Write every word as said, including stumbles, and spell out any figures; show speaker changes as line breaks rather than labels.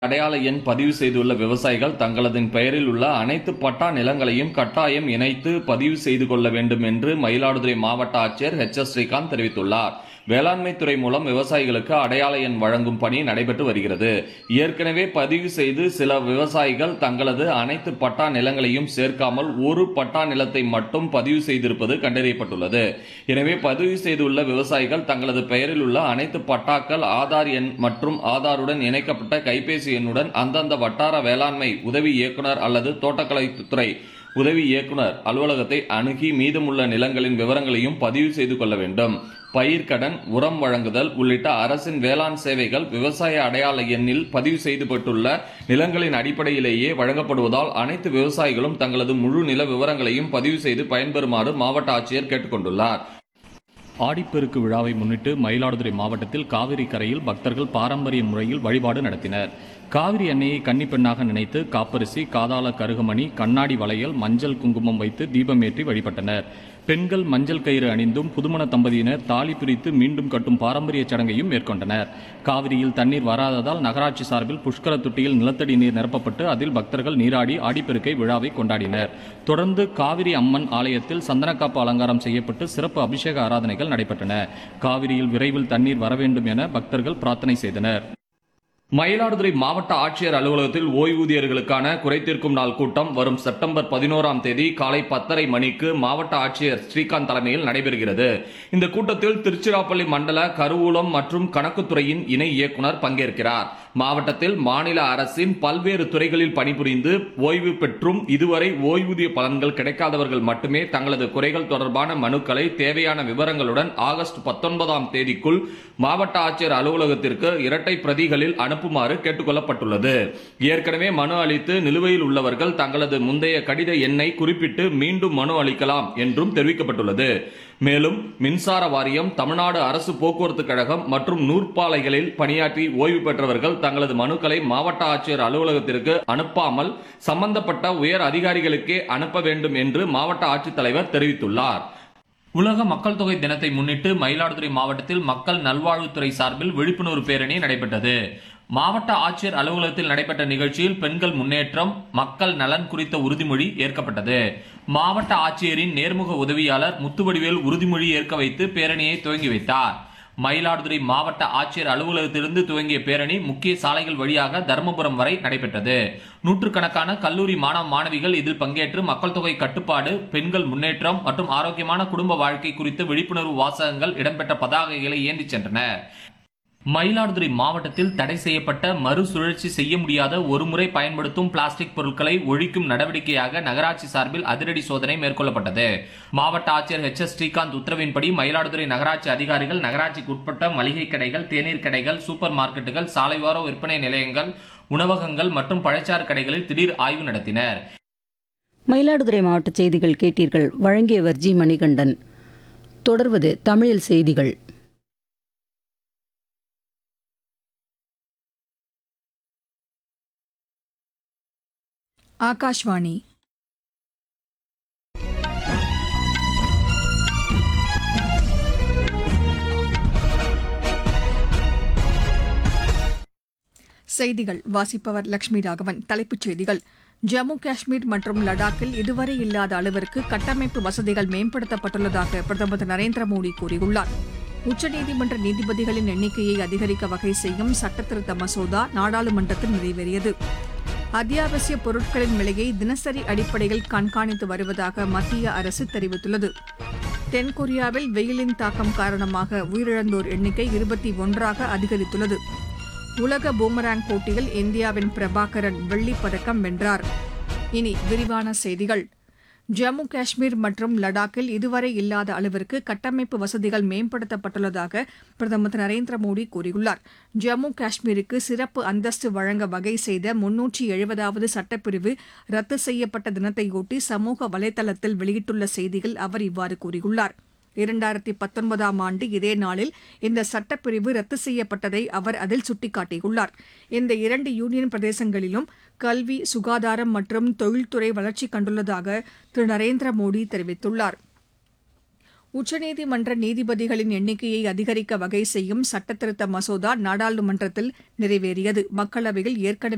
அடையாள எண் பதிவு செய்துள்ள விவசாயிகள் தங்களது பெயரில் உள்ள அனைத்து பட்டா நிலங்களையும் கட்டாயம் இணைத்து பதிவு செய்து கொள்ள வேண்டும் என்று மயிலாடுதுறை மாவட்ட ஆட்சியர் எச் எஸ் ஸ்ரீகாந்த் தெரிவித்துள்ளார். வேளாண்மை துறை மூலம் விவசாயிகளுக்கு அடையாள எண் வழங்கும் பணி நடைபெற்று வருகிறது. ஏற்கனவே பதிவு செய்து சில விவசாயிகள் தங்களது அனைத்து பட்டா நிலங்களையும் சேர்க்காமல் ஒரு பட்டா நிலத்தை மட்டும் பதிவு செய்திருப்பது கண்டறியப்பட்டுள்ளது. எனவே பதிவு செய்துள்ள விவசாயிகள் தங்களது பெயரில் உள்ள அனைத்து பட்டாக்கள் ஆதார் எண் மற்றும் ஆதாருடன் இணைக்கப்பட்ட கைபேசி எண்ணுடன் அந்தந்த வட்டார வேளாண்மை உதவி இயக்குனர் அல்லது தோட்டக்கலைத்துறை உதவி இயக்குனர் அலுவலகத்தை அணுகி மீதமுள்ள நிலங்களின் விவரங்களையும் பதிவு செய்து கொள்ள வேண்டும். பயிர்க்கடன், உரம் வழங்குதல் உள்ளிட்ட அரசின் வேளாண் சேவைகள் விவசாய அடையாள எண்ணில் பதிவு செய்யப்பட்டுள்ள நிலங்களின் அடிப்படையிலேயே வழங்கப்படுவதால் அனைத்து விவசாயிகளும் தங்களது முழு நில விவரங்களையும் பதிவு செய்து பயன்பெறுமாறு மாவட்ட ஆட்சியர் கேட்டுக்கொண்டுள்ளார்.
ஆடிப்பெருக்கு விழாவை முன்னிட்டு மயிலாடுதுறை மாவட்டத்தில் காவிரி கரையில் பக்தர்கள் பாரம்பரிய முறையில் வழிபாடு நடத்தினர். காவிரி அன்னையை கன்னிப்பெண்ணாக நினைத்து காப்பரிசி, காதாள கருகமணி, கண்ணாடி வளையல், மஞ்சள் குங்குமம் வைத்து தீபமேற்றி வழிபட்டனர். பெண்கள் மஞ்சள் கயிறு அணிந்தும் புதுமண தம்பதியினர் தாலி பிரித்து மீண்டும் கட்டும் பாரம்பரிய சடங்கையும் மேற்கொண்டனர். காவிரியில் தண்ணீர் வராததால் நகராட்சி சார்பில் புஷ்கர தொட்டியில் நிலத்தடி நீர் நிரப்பப்பட்டு அதில் பக்தர்கள் நீராடி ஆடிப்பெருக்கை விழாவை கொண்டாடினர். தொடர்ந்து காவிரி அம்மன் ஆலயத்தில் சந்தனக்காப்பு அலங்காரம் செய்யப்பட்டு சிறப்பு அபிஷேக ஆராதனைகள் நடைபெற்றன. காவிரியில் விரைவில் தண்ணீர் வர வேண்டும் என பக்தர்கள் பிரார்த்தனை செய்தனர். மயிலாடுதுறை மாவட்ட ஆட்சியர் அலுவலகத்தில் ஓய்வூதியர்களுக்கான குறைதீர்க்கும் நாள் கூட்டம் வரும் செப்டம்பர் பதினோராம் தேதி காலை பத்தரை மணிக்கு மாவட்ட ஆட்சியர் ஸ்ரீகாந்த் தலைமையில் நடைபெறுகிறது. இந்த கூட்டத்தில் திருச்சிராப்பள்ளி மண்டல கருவூலம் மற்றும் கணக்குத்துறையின் இணை இயக்குனர் பங்கேற்கிறார். மாவட்டத்தில் மாநில அரசின் பல்வேறு துறைகளில் பணிபுரிந்து ஓய்வு பெற்றும் இதுவரை ஓய்வூதிய பலன்கள் கிடைக்காதவர்கள் மட்டுமே தங்களது குறைகள் தொடர்பான மனுக்களை தேவையான விவரங்களுடன் ஆகஸ்ட் பத்தொன்பதாம் தேதிக்குள் மாவட்ட ஆட்சியர் அலுவலகத்திற்கு இரட்டை பிரதிகளில் அனுப்புமாறு கேட்டுக் கொள்ளப்பட்டுள்ளது. ஏற்கனவே மனு அளித்து நிலுவையில் உள்ளவர்கள் தங்களது முந்தைய கடித எண்ணை குறிப்பிட்டு மீண்டும் மனு அளிக்கலாம் என்றும் தெரிவிக்கப்பட்டுள்ளது. மேலும் மின்சார வாரியம், தமிழ்நாடு அரசு போக்குவரத்து கழகம் மற்றும் நூற்பாலைகளில் பணியாற்றி ஓய்வு பெற்றவர்கள் தங்களது மனுக்களை மாவட்ட ஆட்சியர் அலுவலகத்திற்கு அனுப்பாமல் சம்பந்தப்பட்ட உயர் அதிகாரிகளுக்கே அனுப்ப வேண்டும் என்று மாவட்ட ஆட்சித்தலைவர் தெரிவித்துள்ளார். உலக மக்கள் தொகை தினத்தை முன்னிட்டு மயிலாடுதுறை மாவட்டத்தில் மக்கள் நல்வாழ்வுத்துறை சார்பில் விழிப்புணர்வு பேரணி நடைபெற்றது. மாவட்ட ஆட்சியர் அலுவலகத்தில் நடைபெற்ற நிகழ்ச்சியில் பெண்கள் முன்னேற்றம், மக்கள் நலன் குறித்த உறுதிமொழி ஏற்கப்பட்டது. மாவட்ட ஆட்சியரின் நேர்முக உதவியாளர் முத்துவடிவேல் உறுதிமொழி ஏற்க வைத்து பேரணியை துவங்கி வைத்தார். மயிலாடுதுறை மாவட்ட ஆட்சியர் அலுவலகத்திலிருந்து துவங்கிய பேரணி முக்கிய சாலைகள் வழியாக தர்மபுரம் வரை நடைபெற்றது. நூற்றுக்கணக்கான கல்லூரி மாணவ மாணவிகள் இதில் பங்கேற்று மக்கள் தொகை கட்டுப்பாடு, பெண்கள் முன்னேற்றம் மற்றும் ஆரோக்கியமான குடும்ப வாழ்க்கை குறித்த விழிப்புணர்வு வாசகங்கள் இடம்பெற்ற பதாகைகளை ஏந்தி சென்றனர். மயிலாடுதுறை மாவட்டத்தில் தடை செய்யப்பட்ட மறுசுழற்சி செய்ய முடியாத ஒருமுறை பயன்படுத்தும் பிளாஸ்டிக் பொருட்களை ஒழிக்கும் நடவடிக்கையாக நகராட்சி சார்பில் அதிரடி சோதனை மேற்கொள்ளப்பட்டது. மாவட்ட ஆட்சியர் எச் எஸ் ஸ்ரீகாந்த் உத்தரவின்படி மயிலாடுதுறை நகராட்சி அதிகாரிகள் நகராட்சிக்கு உட்பட்ட மளிகை கடைகள், தேநீர் கடைகள், சூப்பர் மார்க்கெட்டுகள், சாலையோர விற்பனை நிலையங்கள், உணவகங்கள் மற்றும் பழச்சாறு கடைகளில் திடீர் ஆய்வு நடத்தினர்.
மயிலாடுதுறை மாவட்ட செய்திகள் கேட்டீர்கள். வழங்கியவர் ஜி மணிகண்டன். தொடர்வது தமிழில் செய்திகள்.
ஆகாஷ்வாணி. செய்திகள் வாசிப்பவர் லட்சுமி ராகவன். தலைப்புச் செய்திகள்: ஜம்மு காஷ்மீர் மற்றும் லடாக்கில் இதுவரை இல்லாத அளவிற்கு கட்டமைப்பு வசதிகள் மேம்படுத்தப்பட்டுள்ளதாக பிரதமர் திரு நரேந்திர மோடி கூறியுள்ளார். உச்சநீதிமன்ற நீதிபதிகளின் எண்ணிக்கையை அதிகரிக்க வகை செய்யும் சட்டத்திருத்த மசோதா நாடாளுமன்றத்தில் நிறைவேறியது. அத்தியாவசிய பொருட்களின் விலையை தினசரி அடிப்படையில் கண்காணித்து வருவதாக மத்திய அரசு தெரிவித்துள்ளது. தென்கொரியாவில் வெயிலின் தாக்கம் காரணமாக உயிரிழந்தோர் எண்ணிக்கை இருபத்தி ஒன்றாக அதிகரித்துள்ளது. உலக பூமராங் போட்டியில் இந்தியாவின் பிரபாகரன் வெள்ளிப் பதக்கம் வென்றார். இனி விரிவான செய்திகள். ஜம்மு காஷ்மீர் மற்றும் லடாக்கில் இதுவரை இல்லாத அளவிற்கு கட்டமைப்பு வசதிகள் மேம்படுத்தப்பட்டுள்ளதாக பிரதமர் திரு நரேந்திர மோடி கூறியுள்ளார். ஜம்மு காஷ்மீருக்கு சிறப்பு அந்தஸ்து வழங்க வகை செய்த முன்னூற்றி எழுபதாவது சட்டப்பிரிவு ரத்து செய்யப்பட்ட தினத்தையொட்டி சமூக வலைதளத்தில் வெளியிட்டுள்ள செய்தியில் அவர் இவ்வாறு கூறியுள்ளார். இரண்டாயிரத்தி பத்தொன்பதாம் ஆண்டு இதே நாளில் இந்த சட்டப்பிரிவு ரத்து செய்யப்பட்டதை அவர் அதில் சுட்டிக்காட்டியுள்ளார். இந்த இரண்டு யூனியன் பிரதேசங்களிலும் கல்வி, சுகாதாரம் மற்றும் தொழில்துறை வளர்ச்சி கண்டுள்ளதாக திரு நரேந்திர மோடி தெரிவித்துள்ளார். உச்சநீதிமன்ற நீதிபதிகளின் எண்ணிக்கையை அதிகரிக்க வகை செய்யும் சட்டத்திருத்த மசோதா நாடாளுமன்றத்தில் நிறைவேறியது. மக்களவையில் ஏற்கனவே